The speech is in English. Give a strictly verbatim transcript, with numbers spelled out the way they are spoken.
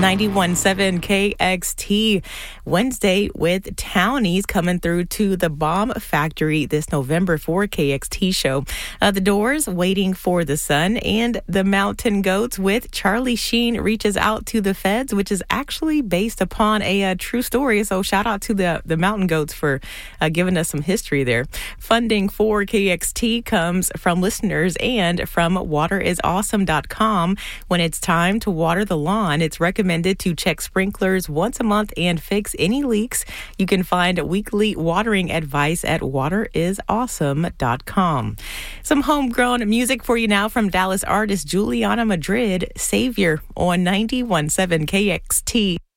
ninety-one point seven K X T. Wednesday with Townies coming through to the Bomb Factory this November for K X T show. Uh, the Doors, Waiting for the Sun, and the Mountain Goats with Charlie Sheen Reaches Out to the Feds, which is actually based upon a, uh true story. So shout out to the, the Mountain Goats for uh, giving us some history there. Funding for K X T comes from listeners and from water is awesome dot com. When it's time to water the lawn, it's recommended to check sprinklers once a month and fix any leaks. You can find weekly watering advice at water is awesome dot com. Some homegrown music for you now from Dallas artist Juliana Madrid, Savior on ninety-one point seven K X T.